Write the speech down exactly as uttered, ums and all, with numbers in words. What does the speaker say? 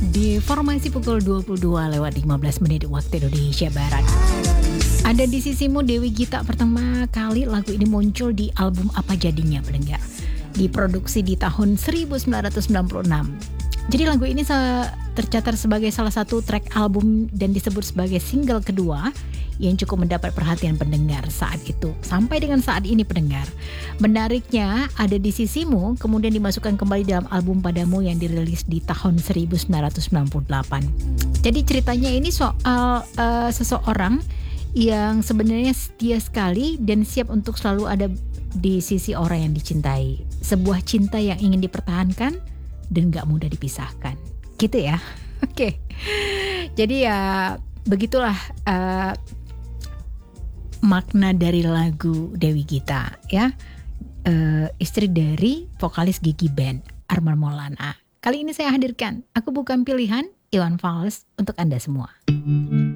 Di formasi pukul dua puluh dua lewat lima belas menit waktu Indonesia Barat. Ada di sisimu Dewi Gita. Pertama kali lagu ini muncul di album Apa Jadinya pendengar, diproduksi di tahun seribu sembilan ratus sembilan puluh enam. Jadi lagu ini tercatat sebagai salah satu track album dan disebut sebagai single kedua yang cukup mendapat perhatian pendengar saat itu sampai dengan saat ini pendengar. Menariknya, Ada di Sisimu kemudian dimasukkan kembali dalam album Padamu yang dirilis di tahun seribu sembilan ratus sembilan puluh delapan. Jadi ceritanya ini soal uh, seseorang yang sebenarnya setia sekali dan siap untuk selalu ada di sisi orang yang dicintai. Sebuah cinta yang ingin dipertahankan dan gak mudah dipisahkan. Gitu ya. Oke. Okay. Jadi ya begitulah uh, makna dari lagu Dewi Gita ya. Uh, istri dari vokalis Gigi Band, Armand Maulana. Kali ini saya hadirkan Aku Bukan Pilihan, Iwan Fals untuk Anda semua.